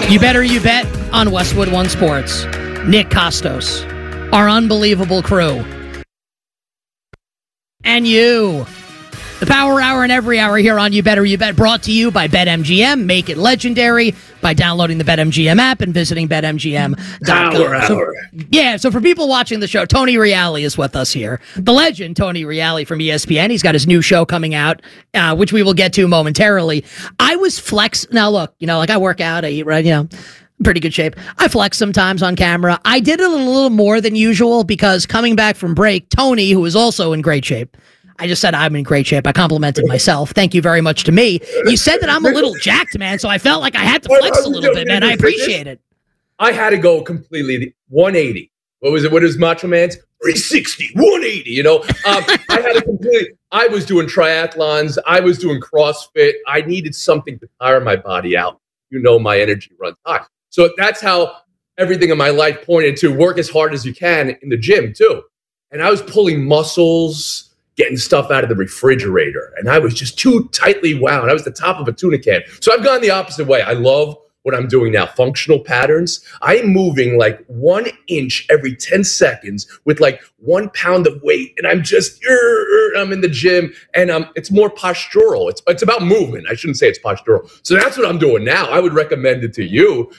You better you bet on Westwood One Sports. Nick Costos, our unbelievable crew, and you. The Power Hour and every hour here on You Better You Bet, brought to you by BetMGM. Make it legendary by downloading the BetMGM app and visiting BetMGM.com. Power Hour. So for people watching the show, Tony Reale is with us here. The legend, Tony Reale from ESPN. He's got his new show coming out, which we will get to momentarily. I was now look, like I work out, I eat right, pretty good shape. I flex sometimes on camera. I did it a little more than usual because coming back from break, Tony, who is also in great shape, I just said I'm in great shape. I complimented myself. Thank you very much to me. You said that I'm a little jacked, man, so I felt like I had to flex a little bit, man. I appreciate it. I had to go completely 180. What was it? What is Macho Man's? 360, 180, I had to completely, I was doing triathlons. I was doing CrossFit. I needed something to tire my body out. My energy runs high. So that's how everything in my life pointed to work as hard as you can in the gym too. And I was pulling muscles, getting stuff out of the refrigerator, and I was just too tightly wound. I was the top of a tuna can. So I've gone the opposite way. I love what I'm doing now, functional patterns. I'm moving like 1 inch every 10 seconds with like 1 pound of weight, and I'm just, I'm in the gym, and it's more postural. It's about movement. I shouldn't say it's postural. So that's what I'm doing now. I would recommend it to you.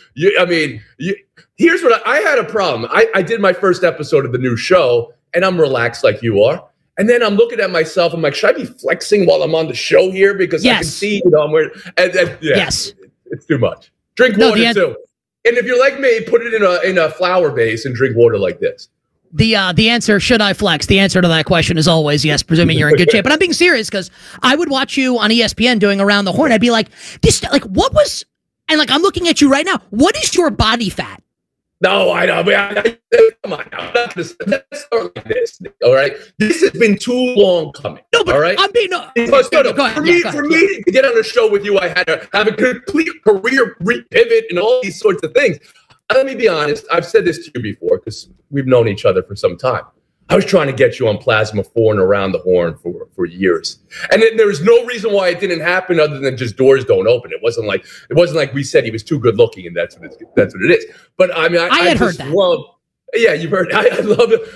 Here's what I had a problem. I did my first episode of the new show, and I'm relaxed like you are. And then I'm looking at myself. I'm like, should I be flexing while I'm on the show here? Because I can see, I'm wearing. Yes, it's too much. Drink water too. And if you're like me, put it in a flower base and drink water like this. The answer, should I flex? The answer to that question is always yes, presuming you're in good shape. But I'm being serious because I would watch you on ESPN doing Around the Horn. I'd be like, what was? And like, I'm looking at you right now. What is your body fat? No, I know. Come on now. Let's start like this. All right. This has been too long coming. No, but all right. I'm being For me to get on a show with you, I had to have a complete career pivot and all these sorts of things. Let me be honest. I've said this to you before because we've known each other for some time. I was trying to get you on Plasma 4 and Around the Horn for years. And then there was no reason why it didn't happen other than just doors don't open. It wasn't like we said he was too good looking and that's what it is. But I mean, I heard that. Yeah, you've heard. I love it.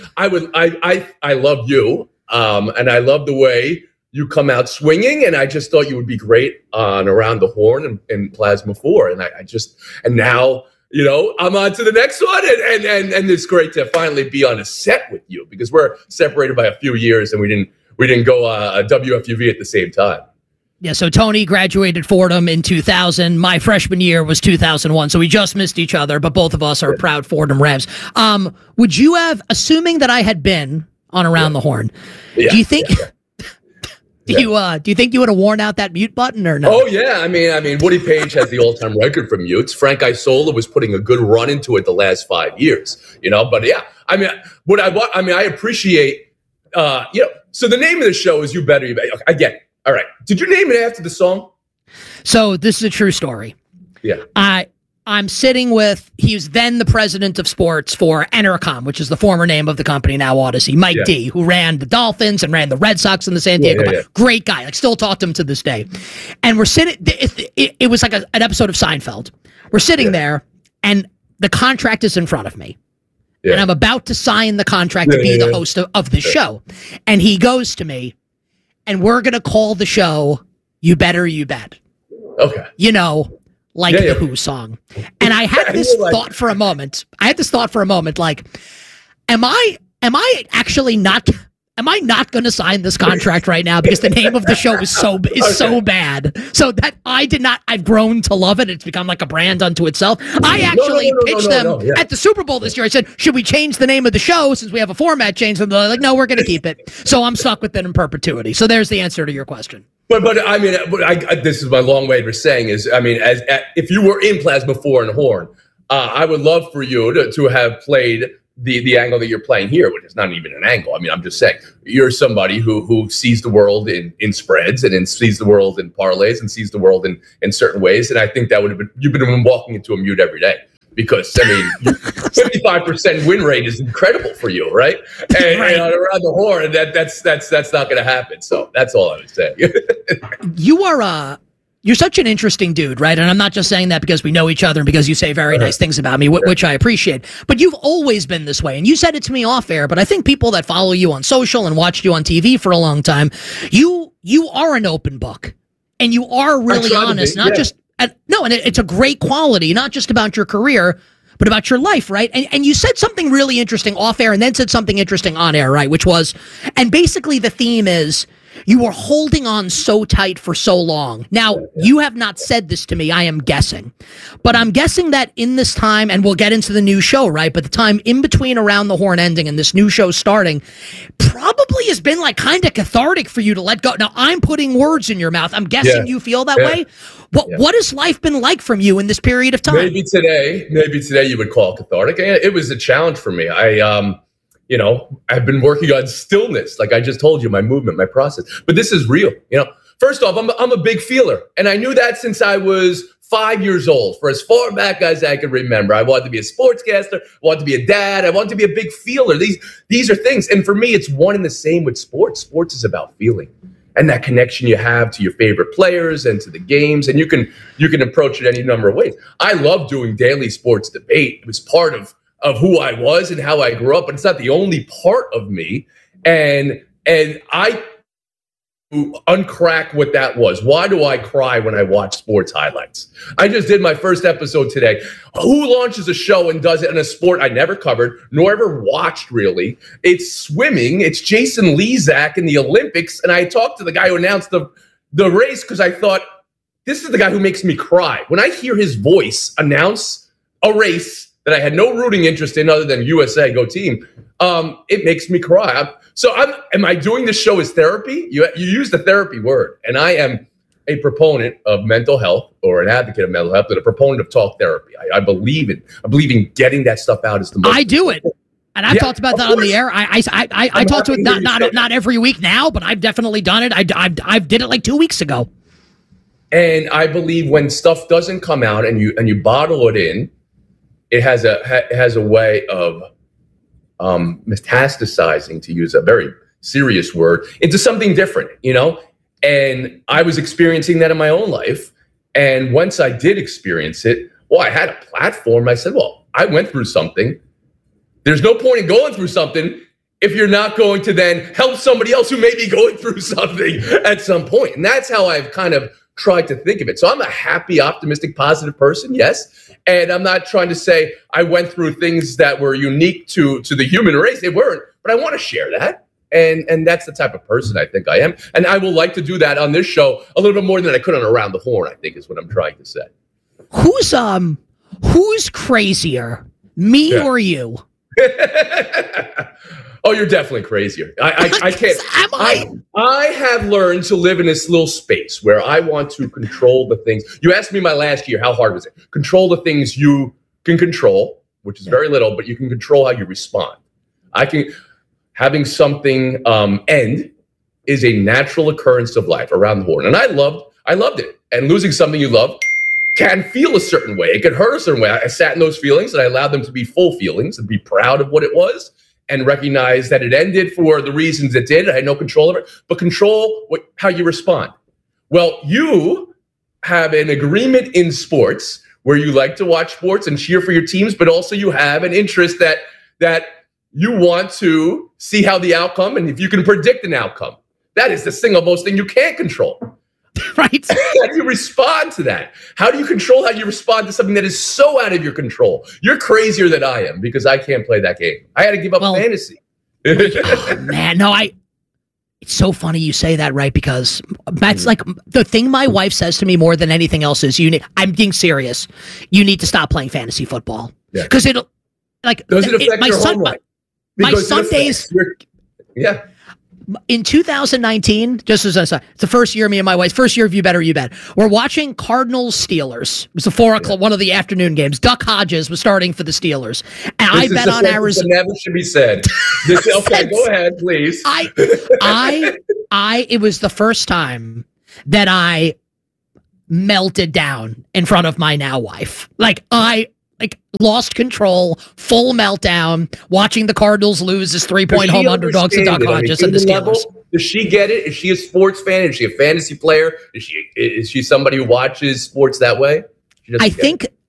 I love you. And I love the way you come out swinging. And I just thought you would be great on Around the Horn and Plasma 4. And now, I'm on to the next one, and it's great to finally be on a set with you because we're separated by a few years, and we didn't go a WFUV at the same time. Yeah, so Tony graduated Fordham in 2000. My freshman year was 2001, so we just missed each other, but both of us are proud Fordham Revs. Would you have, assuming that I had been on Around the Horn, do you think? Do you think you would have worn out that mute button or no? Oh yeah, I mean, Woody Page has the all-time record for mutes. Frank Isola was putting a good run into it the last 5 years, But yeah, I appreciate, So the name of the show is You Better You Bet. Okay, I get it. All right. Did you name it after the song? So this is a true story. Yeah. I'm sitting with, he was then the president of sports for Entercom, which is the former name of the company, now Odyssey, Mike D, who ran the Dolphins and ran the Red Sox in the San Diego. Great guy. Still talk to him to this day. And we're sitting, it was like an episode of Seinfeld. We're sitting there and the contract is in front of me. And I'm about to sign the contract to be the host of the show. And he goes to me, and we're going to call the show You Better You Bet. Okay. The Who song. And I had this thought for a moment. Like, am I actually not, am I not going to sign this contract right now because the name of the show is so bad. So that I've grown to love it. It's become like a brand unto itself. I actually pitched them at the Super Bowl this year. I said, should we change the name of the show since we have a format change? And they're like, no, we're going to keep it. So I'm stuck with it in perpetuity. So there's the answer to your question. But this is my long way of saying is, if you were in Plasma 4 and Horn, I would love for you to have played the angle that you're playing here, which is not even an angle. I'm just saying you're somebody who sees the world in spreads and sees the world in parlays and sees the world in certain ways. And I think that would have been, you've been walking into a mute every day. Because 55% win rate is incredible for you, right? And Around the Horn, that's not going to happen. So that's all I would say. You are you're such an interesting dude, right? And I'm not just saying that because we know each other and because you say very nice things about me, which I appreciate. But you've always been this way. And you said it to me off air, but I think people that follow you on social and watched you on TV for a long time, you are an open book. And you are really honest, not just, no, and it's a great quality, not just about your career, but about your life, right? And you said something really interesting off air and then said something interesting on air, right? Which was, and basically the theme is, you were holding on so tight for so long. Now, you have not said this to me, I am guessing. But I'm guessing that in this time, and we'll get into the new show, right? But the time in between Around the Horn ending and this new show starting probably has been like kind of cathartic for you to let go. Now, I'm putting words in your mouth. I'm guessing you feel that way. What has life been like from you in this period of time? Maybe today you would call it cathartic. It was a challenge for me. I've been working on stillness, like I just told you, my movement, my process. But this is real. First off, I'm a big feeler, and I knew that since I was 5 years old. For as far back as I can remember, I wanted to be a sportscaster, I wanted to be a dad, I wanted to be a big feeler. These are things, and for me, it's one and the same with sports. Sports is about feeling, and that connection you have to your favorite players and to the games, and you can approach it any number of ways. I love doing daily sports debate. It was part of who I was and how I grew up, but it's not the only part of me. And I uncrack what that was. Why do I cry when I watch sports highlights? I just did my first episode today. Who launches a show and does it in a sport I never covered, nor ever watched really? It's swimming. It's Jason Lezak in the Olympics. And I talked to the guy who announced the race because I thought, this is the guy who makes me cry. When I hear his voice announce a race that I had no rooting interest in other than USA, go team, it makes me cry. Am I doing this show as therapy? You use the therapy word, and I am a proponent of mental health, or an advocate of mental health, and a proponent of talk therapy. I believe in getting that stuff out. Is the most. I do it, and I've talked about that on the air. I talk to it not every week now, but I've definitely done it. I did it like 2 weeks ago. And I believe when stuff doesn't come out and you bottle it in, it has a way of metastasizing, to use a very serious word, into something different, And I was experiencing that in my own life. And once I did experience it, I had a platform. I said, I went through something. There's no point in going through something if you're not going to then help somebody else who may be going through something at some point. And that's how I've kind of tried to think of it. So I'm a happy, optimistic, positive person, yes. And I'm not trying to say I went through things that were unique to the human race. They weren't, but I want to share that. And that's the type of person I think I am. And I will like to do that on this show a little bit more than I could on Around the Horn, I think is what I'm trying to say. Who's crazier, me or you? Oh, you're definitely crazier. I can't. I have learned to live in this little space where I want to control the things. You asked me my last year, how hard was it? Control the things you can control, which is very little, but you can control how you respond. Having something end is a natural occurrence of life around the horn. And I loved it. And losing something you love can feel a certain way. It can hurt a certain way. I sat in those feelings and I allowed them to be full feelings and be proud of what it was and recognize that it ended for the reasons it did. I had no control over it, but control how you respond. Well, you have an agreement in sports where you like to watch sports and cheer for your teams, but also you have an interest that you want to see how the outcome, and if you can predict an outcome. That is the single most thing you can't control. Right? How do you respond to that? How do you control how you respond to something that is so out of your control? You're crazier than I am because I can't play that game. I had to give up fantasy. Oh, man, no, it's so funny you say that, right? Because that's like the thing my wife says to me more than anything else is I'm being serious. You need to stop playing fantasy football. Because does it affect your home life? My Sundays. Yeah. In 2019, just as an aside, it's the first year, me and my wife, first year of You Better You Bet. We're watching Cardinals Steelers. It was the 4 o'clock, one of the afternoon games. Duck Hodges was starting for the Steelers. And I bet on Arizona. Never should be said. Okay, go ahead, please. It was the first time that I melted down in front of my now wife. Lost control, full meltdown, watching the Cardinals lose as 3-point home underdogs to Duck Hodges and the Steelers. Does she get it? Is she a sports fan? Is she a fantasy player? Is she somebody who watches sports that way? I think